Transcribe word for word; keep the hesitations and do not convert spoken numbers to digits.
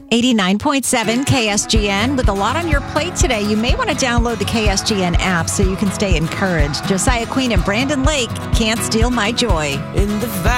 eighty-nine point seven K S G N. With a lot on your plate today, you may want to download the K S G N app so you can stay encouraged. Josiah Queen and Brandon Lake, Can't Steal My Joy. In the